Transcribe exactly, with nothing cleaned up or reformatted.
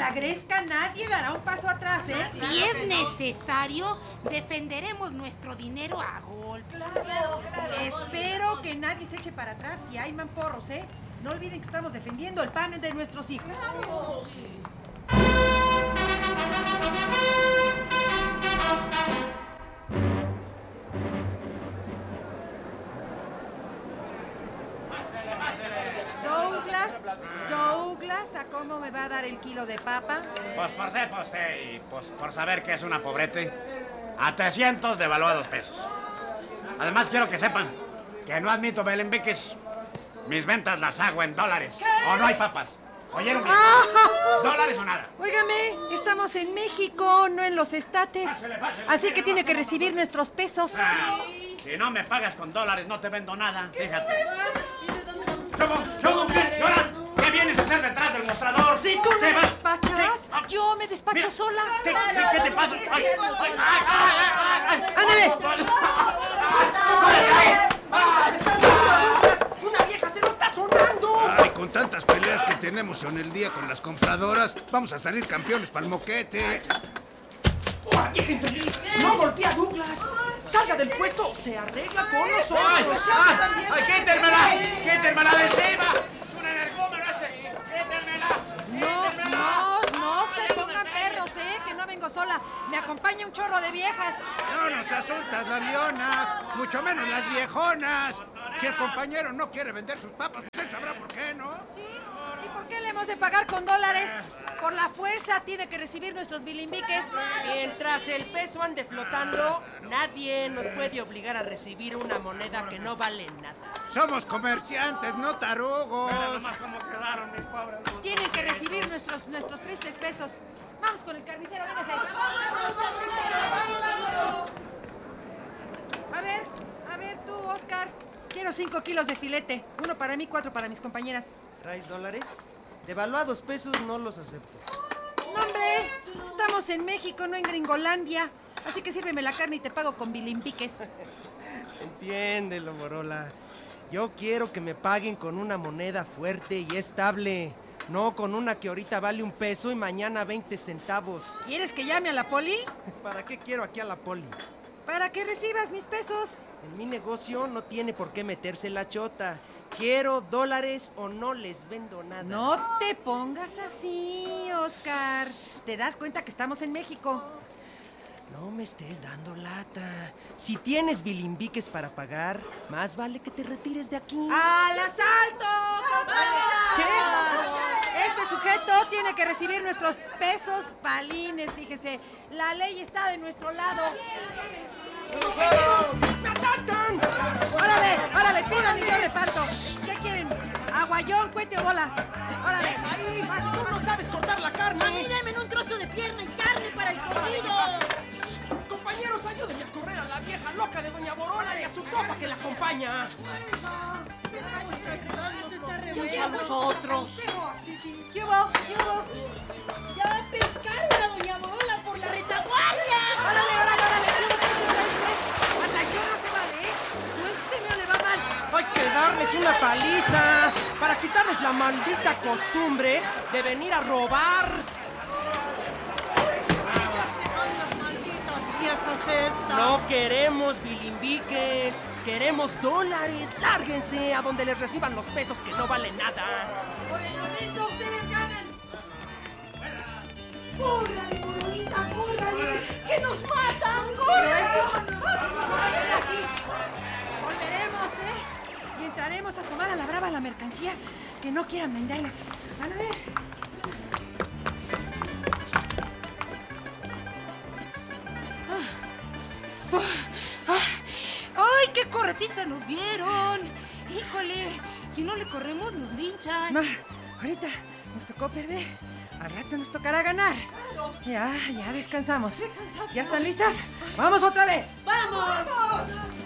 la gresca nadie dará un paso atrás, ¿eh? Si es necesario, defenderemos nuestro dinero a golpe. Claro. Espero que nadie se eche para atrás si hay mamporros, ¿eh? No olviden que estamos defendiendo el pan de nuestros hijos. Douglas, Douglas, ¿a cómo me va a dar el kilo de papa? Pues por ser, pues, eh, y pues por saber que es una pobrete, a trescientos devaluados pesos. Además quiero que sepan que no admito belembiques. Mis ventas las hago en dólares. ¿Qué? O no hay papas. ¿Oyeron bien? Ah. ¿Dólares o nada? Óigame, estamos en México, no en los estates. Pásale, pásale, así que no, tiene no, que no, recibir no. nuestros pesos. Ah, si no me pagas con dólares, no te vendo nada. Fíjate. ¿Cómo? ¿Cómo? ¿Qué? ¿Llora? ¿Qué vienes a hacer detrás del mostrador? Si tú no ¿Qué me vas? despachas, ¿Qué? yo me despacho Mira, sola. ¿Qué, qué, qué te pasa? ¡Ay, ay, ay, ay, ay! ¡Ándale! ¡Una vieja se lo está sonando! Ay, con tantas peleas que tenemos en el día con las compradoras, vamos a salir campeones para el moquete. ¡Oh, vieja infeliz! ¡No golpea a Douglas! ¡Salga del puesto! ¡Se arregla con nosotros! ¡Ay, ay, ay, quítenmela! ¡Quítenmela de encima! ¡Es un energúmeno ese! ¡Quítenmela! No, no, no se pongan perros, ¿eh? Que no vengo sola. Me acompaña un chorro de viejas. No nos asustas, las leonas, mucho menos las viejonas. Si el compañero no quiere vender sus papas, pues él sabrá por qué, ¿no? ¿Sí? ¿Y por qué le hemos de pagar con dólares? Por la fuerza tiene que recibir nuestros bilimbiques. Mientras el peso ande flotando, nadie nos puede obligar a recibir una moneda que no vale nada. Somos comerciantes, no tarugos. Mira nomás cómo quedaron mis pobres. Tienen que recibir nuestros, nuestros tristes pesos. Vamos con el carnicero, véngase. A ver, a ver tú, Oscar. Quiero cinco kilos de filete. Uno para mí, cuatro para mis compañeras. ¿Traes dólares? Devaluados pesos no los acepto. No, hombre, estamos en México, no en Gringolandia. Así que sírveme la carne y te pago con bilimpiques. Entiéndelo, Morola. Yo quiero que me paguen con una moneda fuerte y estable. No con una que ahorita vale un peso y mañana veinte centavos. ¿Quieres que llame a la poli? ¿Para qué quiero aquí a la poli? Para que recibas mis pesos. En mi negocio no tiene por qué meterse la chota. Quiero dólares o no les vendo nada. No te pongas así, Oscar. ¿Te das cuenta que estamos en México? No me estés dando lata. Si tienes bilimbiques para pagar, más vale que te retires de aquí. ¡Al asalto, compañeras! ¿Qué? Este sujeto tiene que recibir nuestros pesos balines, fíjese. La ley está de nuestro lado. ¡Me asaltan! ¡Órale, órale, pidan y yo reparto! ¿Qué quieren? ¿Aguayón, cuete o bola? ¡Órale! ¡Ahí! ¡Tú no sabes cortar la carne! A mí dame un trozo de pierna y carne para el cocido. Compañeros, ayúdenme a correr a la vieja loca de Doña Borola y a su tropa que la acompaña. Y a nosotros. ¿Qué hubo? ¿Qué hubo? Ya pescaron a Doña Borola por la retaguardia. ¡Órale, órale, órale! ¡A traición no se vale, eh! ¡Suélteme o le va mal! Hay que darles una paliza para quitarles la maldita costumbre de venir a robar. No queremos bilimbiques, queremos dólares. Lárguense a donde les reciban los pesos que no valen nada. ¡Por el momento ustedes ganan! ¡Córrale, Borolita, córrale! ¡Que nos matan! Pero ¡Córrale! esto no se va así. Volveremos, ¿eh? Y entraremos a tomar a la brava la mercancía que no quieran vendernos. Van a ver. ¡Ay, qué corretiza nos dieron! ¡Híjole! Si no le corremos, nos linchan. No, ahorita nos tocó perder. Al rato nos tocará ganar. Ya, ya descansamos. ¿Ya están listas? ¡Vamos otra vez! ¡Vamos!